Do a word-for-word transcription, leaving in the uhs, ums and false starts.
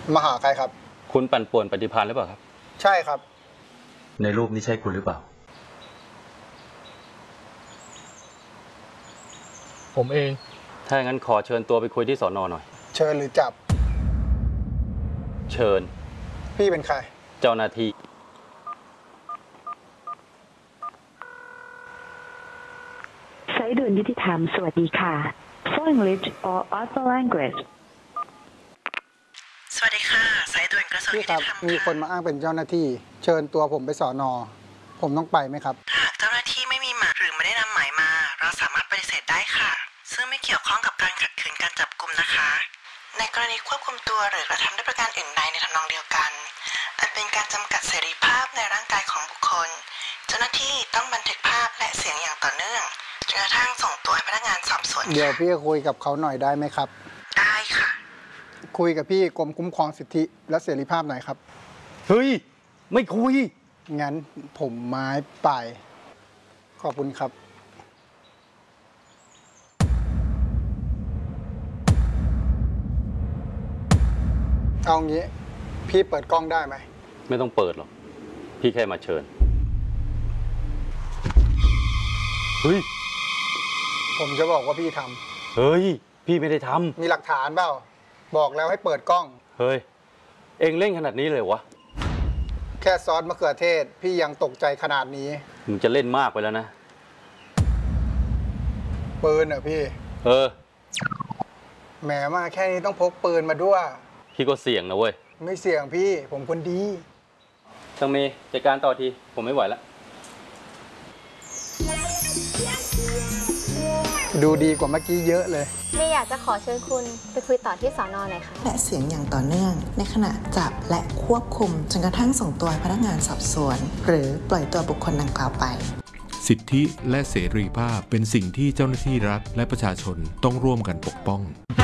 มาหาใครครับคุณปั่นป่วนปฏิภาณหรือเปล่าครับใช่ครับในรูปนี้ใช่คุณหรือเปล่าผมเองถ้าอย่างนั้นขอเชิญตัวไปคุยที่สอนอหน่อยเชิญหรือจับเชิญพี่เป็นใครเจ้าหน้าที่สายด่วนยุติธรรมสวัสดีค่ะ For English or other language สวัสดีค่ะสายด่วนกระทรวงยุติธรรมมีคนมาอ้างเป็นเจ้าหน้าที่เชิญตัวผมไปสอนอผมต้องไปไหมครับหากเจ้าหน้าที่ไม่มีหมายหรือไม่ได้นำหมายมาเราสามารถปฏิเสธได้ค่ะซึ่งไม่เกี่ยวข้องกับการขัดขืนการจับกุมนะคะในกรณีควบคุมตัวหรือกระทำด้วยประการอื่นใดในทำนองเดียวกันอันเป็นการจำกัดเสรีภาพในร่างกายของบุคคลเจ้าหน้าที่ต้องบันทึกภาพและเสียงอย่างต่อเนื่องจนกระทั่งส่งตัวให้พนักงานสอบสวนเดี๋ยวพี่คุยกับเขาหน่อยได้ไหมครับได้ค่ะคุยกับพี่กรมคุ้มครองสิทธิและเสรีภาพหน่อยครับเฮ้ยไม่คุยงั้นผมไม้ไปขอบคุณครับเอางี้พี่เปิดกล้องได้ไหมไม่ต้องเปิดหรอกพี่แค่มาเชิญเฮ้ยผมจะบอกว่าพี่ทำเฮ้ยพี่ไม่ได้ทำมีหลักฐานเปล่าบอกแล้วให้เปิดกล้องเฮ้ยเอ็งเล่นขนาดนี้เลยวะแค่ซอสมะเขือเทศพี่ยังตกใจขนาดนี้มึงจะเล่นมากไปแล้วนะปืนเหรอพี่เออแหมมาแค่นี้ต้องพกปืนมาด้วยพี่ก็เสี่ยงนะเว้ยไม่เสี่ยงพี่ผมคนดีต้องมีจัดการต่อทีผมไม่ไหวแล้วดูดีกว่าเมื่อกี้เยอะเลยเมย์อยากจะขอเชิญคุณไปคุยต่อที่สอนอหน่อยค่ะและเสียงอย่างต่อเนื่องในขณะจับและควบคุมจนกระทั่งส่งตัวพนักงานสอบสวนหรือปล่อยตัวบุคคลดังกล่าวไปสิทธิและเสรีภาพเป็นสิ่งที่เจ้าหน้าที่รัฐและประชาชนต้องร่วมกันปกป้อง